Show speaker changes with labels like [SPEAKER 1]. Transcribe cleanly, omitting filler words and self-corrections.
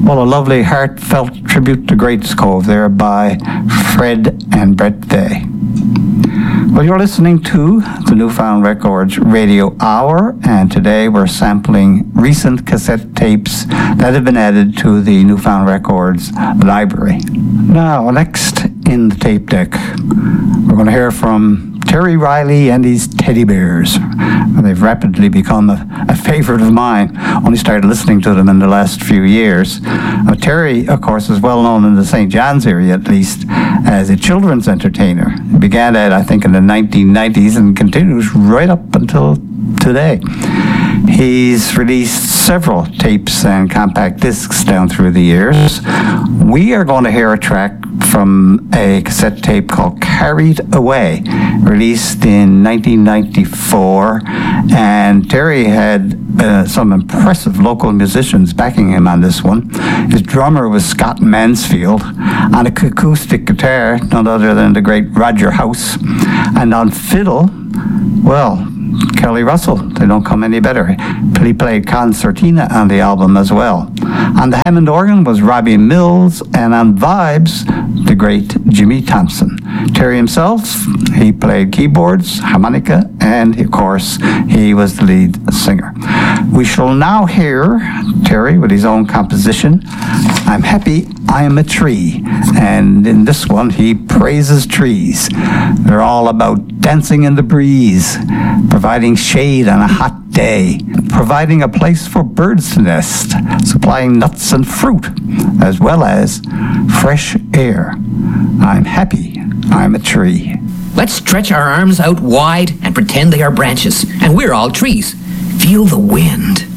[SPEAKER 1] Well, a lovely heartfelt tribute to Greats Cove there by Fred and Brett Day. Well, you're listening to the Newfound Records Radio Hour, and today we're sampling recent cassette tapes that have been added to the Newfound Records library. Now, next in the tape deck, we're going to hear from Terry Riley and his Teddy Bears. They've rapidly become a favorite of mine. Only started listening to them in the last few years. Terry, of course, is well known in the St. John's area, at least, as a children's entertainer. He began that, I think, in the 1990s and continues right up until today. He's released several tapes and compact discs down through the years. We are going to hear a track from a cassette tape called Carried Away, released in 1994, and Terry had some impressive local musicians backing him on this one. His drummer was Scott Mansfield, on acoustic guitar, none other than the great Roger House, and on fiddle, well, Kelly Russell. They don't come any better. He played concertina on the album as well. On the Hammond organ was Robbie Mills, and on vibes, the great Jimmy Thompson. Terry himself, he played keyboards, harmonica, and of course, he was the lead singer. We shall now hear Terry with his own composition, I'm Happy I'm a Tree, and in this one he praises trees. They're all about dancing in the breeze, providing shade on a hot day, providing a place for birds to nest, supplying nuts and fruit, as well as fresh air. I'm happy I'm a tree.
[SPEAKER 2] Let's stretch our arms out wide and pretend they are branches, and we're all trees. Feel the wind.